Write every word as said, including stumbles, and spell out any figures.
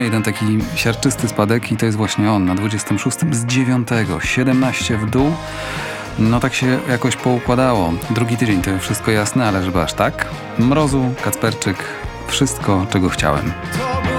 Jeden taki siarczysty spadek i to jest właśnie on na dwudziestym szóstym z dziewiątego, siedemnaście w dół. No tak się jakoś poukładało. Drugi tydzień to wszystko jasne, ale żeby aż tak? Mrozu, Kacperczyk, wszystko czego chciałem.